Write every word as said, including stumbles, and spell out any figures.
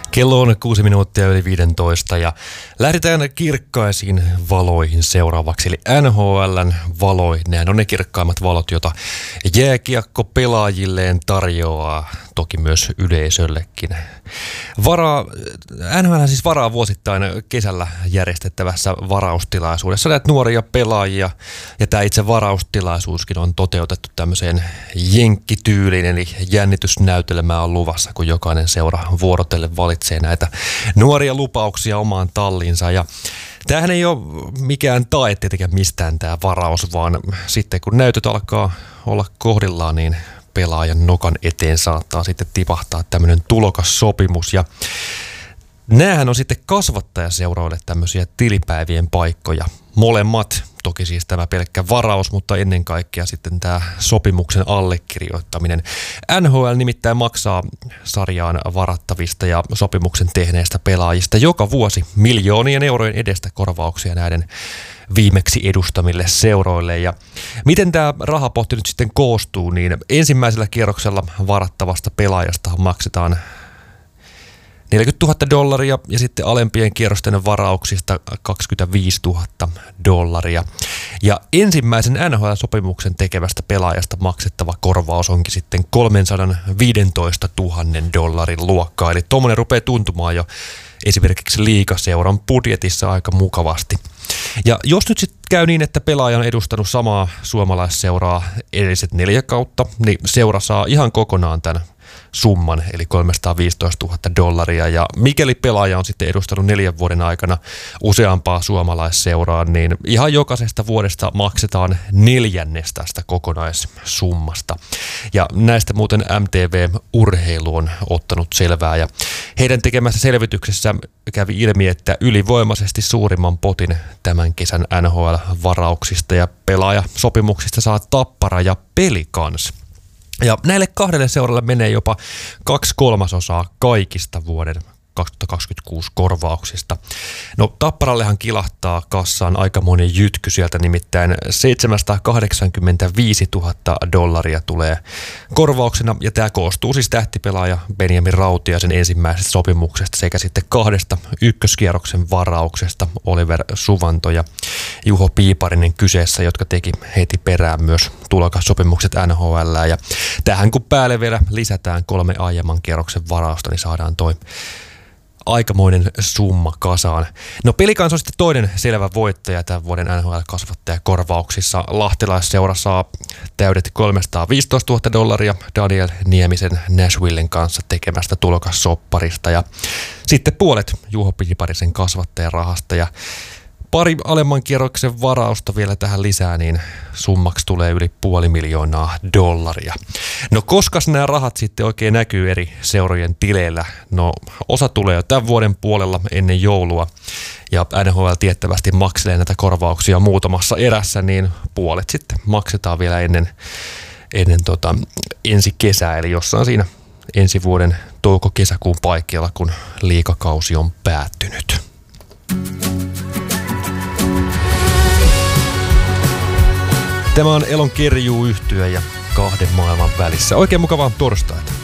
Kello on kuusi minuuttia yli viisitoista ja lähdetään kirkkaisiin valoihin seuraavaksi. Eli N H L:n valoihin. Nehän on ne kirkkaimmat valot, joita jääkiekko pelaajilleen tarjoaa. Toki myös yleisöllekin. Varaa, N H L siis varaa vuosittain kesällä järjestettävässä varaustilaisuudessa näitä nuoria pelaajia. Ja tämä itse varaustilaisuuskin on toteutettu tämmöiseen jenkkityyliin, eli jännitysnäytelmää on luvassa, kun jokainen seura vuorotelle valitsee näitä nuoria lupauksia omaan talliinsa. Ja tämähän ei ole mikään tae tietenkään mistään tämä varaus, vaan sitten kun näytöt alkaa olla kohdillaan, niin pelaajan nokan eteen saattaa sitten tipahtaa tämmöinen tulokassopimus. Ja näähän on sitten kasvattajaseuroille tämmöisiä tilipäivien paikkoja. Molemmat, toki siis tämä pelkkä varaus, mutta ennen kaikkea sitten tämä sopimuksen allekirjoittaminen. N H L nimittäin maksaa sarjaan varattavista ja sopimuksen tehneistä pelaajista joka vuosi miljoonien eurojen edestä korvauksia näiden viimeksi edustamille seuroille. Ja miten tämä rahapotti nyt sitten koostuu, niin ensimmäisellä kierroksella varattavasta pelaajasta maksetaan neljäkymmentätuhatta dollaria ja sitten alempien kierrosten varauksista kaksikymmentäviisituhatta dollaria. Ja ensimmäisen N H L-sopimuksen tekevästä pelaajasta maksettava korvaus onkin sitten kolmesataaviisitoistatuhatta dollarin luokkaa. Eli tuommoinen rupeaa tuntumaan jo esimerkiksi liigaseuran budjetissa aika mukavasti. Ja jos nyt sitten käy niin, että pelaaja on edustanut samaa suomalaisseuraa edelliset neljä kautta, niin seura saa ihan kokonaan tämän summan, eli kolmesataaviisitoistatuhatta dollaria. Ja mikäli pelaaja on sitten edustanut neljän vuoden aikana useampaa suomalaisseuraa, niin ihan jokaisesta vuodesta maksetaan neljännes tästä kokonaissummasta. Ja näistä muuten M T V-urheilu on ottanut selvää. Ja heidän tekemässä selvityksessä kävi ilmi, että ylivoimaisesti suurimman potin tämän kesän N H L-varauksista ja pelaajasopimuksista saa Tappara ja Pelicans. Ja näille kahdelle seuralle menee jopa kaksi kolmasosaa kaikista vuoden kaksituhattakaksikymmentäkuusi korvauksista. No Tapparallehan kilahtaa kassaan aikamoinen jytky sieltä, nimittäin seitsemänsataakahdeksankymmentäviisituhatta dollaria tulee korvauksena, ja tämä koostuu siis tähtipelaaja Benjamin Rautiaisen ensimmäisestä sopimuksesta sekä sitten kahdesta ykköskierroksen varauksesta, Oliver Suvanto ja Juho Piiparinen kyseessä, jotka teki heti perään myös tulokassopimukset N H L. Ja tähän kun päälle vielä lisätään kolme aiemman kierroksen varausta, niin saadaan toi aikamoinen summa kasaan. No Pelicans on sitten toinen selvä voittaja tämän vuoden N H L-kasvattajakorvauksissa. Lahtelaisseura saa täydet kolmesataaviisitoistatuhatta dollaria Daniel Niemisen Nashvillen kanssa tekemästä tulokassopparista. Ja sitten puolet Juho Piiparisen kasvattajarahasta ja pari alemman kierroksen varausta vielä tähän lisää, niin summaksi tulee yli puoli miljoonaa dollaria. No koskas nämä rahat sitten oikein näkyy eri seurojen tileillä? No osa tulee jo tämän vuoden puolella ennen joulua, ja N H L tiettävästi makselee näitä korvauksia muutamassa erässä, niin puolet sitten maksetaan vielä ennen, ennen tota, ensi kesää, eli jossain siinä ensi vuoden touko-kesäkuun paikkeilla, kun liigakausi on päättynyt. Tämä on Elon Kerjuu-yhtye ja Kahden maailman välissä. Oikein mukavaa torstaita.